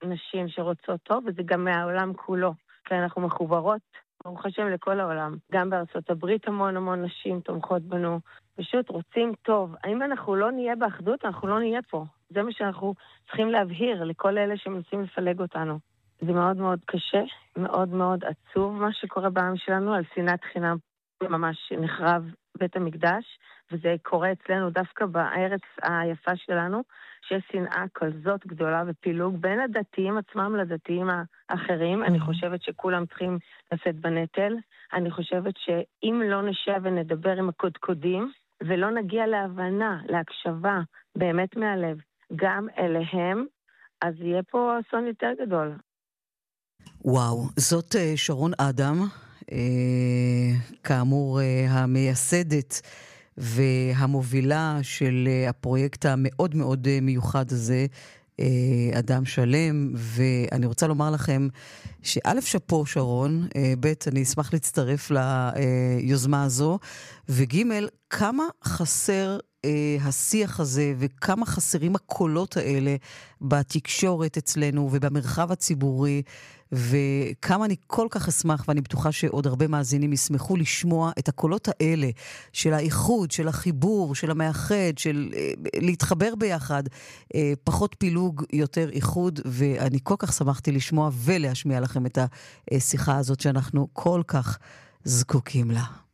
נשים שרוצות טוב, וזה גם מהעולם כולו, כי אנחנו מחוברות, ברוך השם, לכל העולם. גם בארצות הברית המון נשים תומכות בנו, פשוט רוצים טוב. האם אנחנו לא נהיה באחדות, אנחנו לא נהיה פה. זה מה שאנחנו צריכים להבהיר לכל אלה שמנסים לפלג אותנו. זה מאוד מאוד קשה, מאוד מאוד עצוב מה שקורה בעם שלנו, על שנאת חינם ממש נחרב בית המקדש, וזה קורה אצלנו דווקא בארץ היפה שלנו, שיש שנאה כזאת גדולה ופילוג בין הדתיים עצמם לדתיים האחרים. אני חושבת שכולם צריכים לשאת בנטל. אני חושבת שאם לא נשב ונדבר עם הקודקודים, ולא נגיע להבנה, להקשבה, באמת מהלב, גם אליהם, אז יהיה פה אסון יותר גדול. וואו, זאת שרון אדם, כאמור המייסדת והמובילה של הפרויקט המאוד מאוד מיוחד הזה, אדם שלם, ואני רוצה לומר לכם שא' שפו שרון, ב' אני אשמח להצטרף ליוזמה הזו, וג' כמה חסר השיח הזה וכמה חסרים הקולות האלה בתקשורת אצלנו ובמרחב הציבורי, וכמה אני כל כך אשמח, ואני בטוחה שעוד הרבה מאזינים ישמחו לשמוע את הקולות האלה של האיחוד, של החיבור, של המאחד, של להתחבר ביחד, פחות פילוג, יותר איחוד, ואני כל כך שמחתי לשמוע ולהשמיע לכם את השיחה הזאת שאנחנו כל כך זקוקים לה.